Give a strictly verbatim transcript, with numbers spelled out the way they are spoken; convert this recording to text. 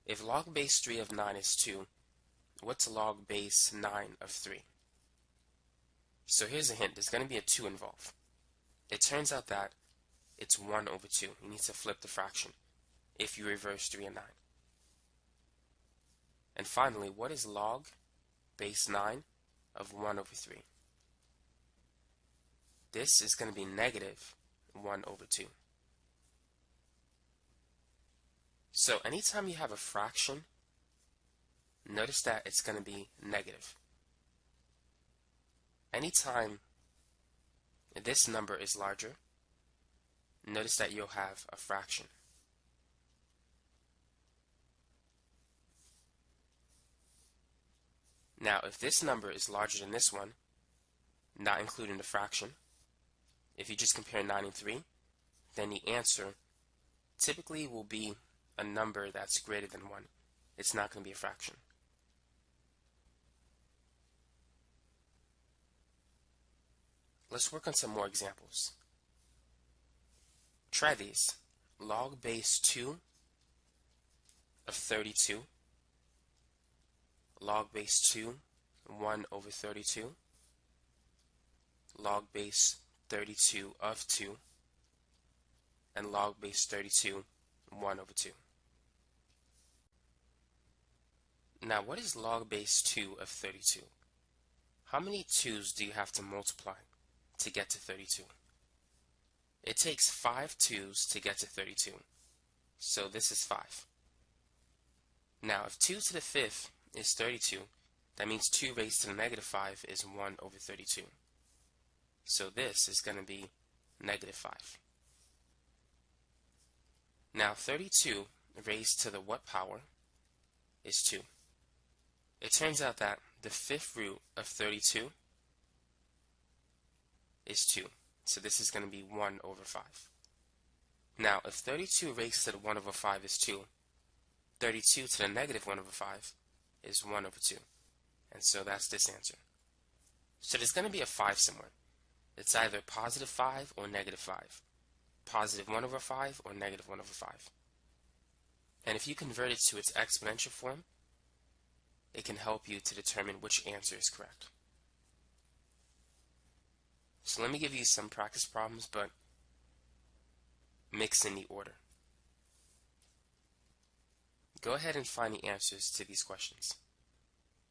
If log base three of nine is two, what's log base nine of three? So here's a hint, there's going to be a two involved. It turns out that it's one over two. You need to flip the fraction if you reverse three and nine. And finally, what is log base nine of one over three? This is going to be negative one over two. So anytime you have a fraction, notice that it's going to be negative. Anytime this number is larger, notice that you'll have a fraction. Now, if this number is larger than this one, not including the fraction, if you just compare nine and three, then the answer typically will be a number that's greater than one. It's not going to be a fraction. Let's work on some more examples. Try these. Log base two of thirty-two, log base two, one over thirty-two, log base thirty-two of two, and log base thirty-two, one over two. Now, what is log base two of thirty-two? How many twos do you have to multiply to get to thirty-two? It takes five twos to get to thirty-two, so this is five. Now, if two to the fifth is thirty-two, that means two raised to the negative five is one over thirty-two. So this is going to be negative five. Now, thirty-two raised to the what power is two. It turns out that the fifth root of thirty-two is two. So this is going to be one over five. Now, if thirty-two raised to the one over five is two, thirty-two to the negative one over five is one over two. And so that's this answer. So there's going to be a five somewhere. It's either positive five or negative five. Positive one over five or negative one over five. And if you convert it to its exponential form, it can help you to determine which answer is correct. So let me give you some practice problems, but mix in the order. Go ahead and find the answers to these questions.